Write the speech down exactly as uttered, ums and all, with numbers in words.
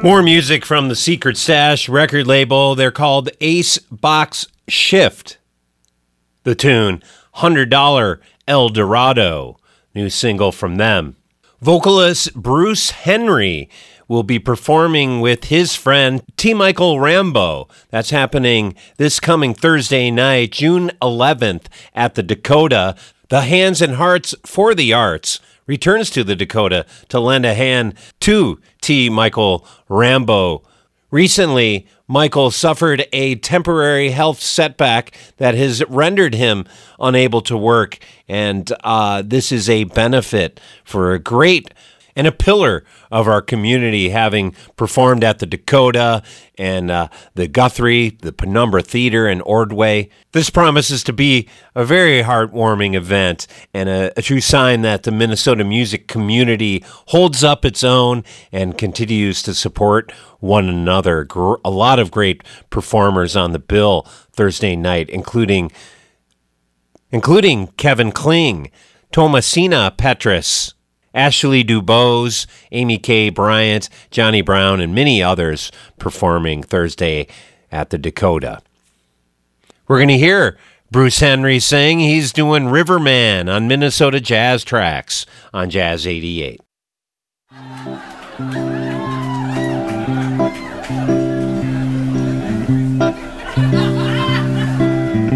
More music from the Secret Stash record label. They're called Ace Box Shift. The tune, one hundred dollar El Dorado. New single from them. Vocalist Bruce Henry will be performing with his friend T. Michael Rambo. That's happening this coming Thursday night, June eleventh, at the Dakota. The Hands and Hearts for the Arts returns to the Dakota to lend a hand to T. Michael Rambo. Recently, Michael suffered a temporary health setback that has rendered him unable to work, and uh, this is a benefit for a great and a pillar of our community, having performed at the Dakota and uh, the Guthrie, the Penumbra Theater, and Ordway. This promises to be a very heartwarming event and a, a true sign that the Minnesota music community holds up its own and continues to support one another. A lot of great performers on the bill Thursday night, including including Kevin Kling, Thomasina Petrus, Ashley Dubose, Amy K. Bryant, Johnny Brown, and many others performing Thursday at the Dakota. We're going to hear Bruce Henry sing. He's doing Riverman on Minnesota Jazz Tracks on Jazz eighty-eight.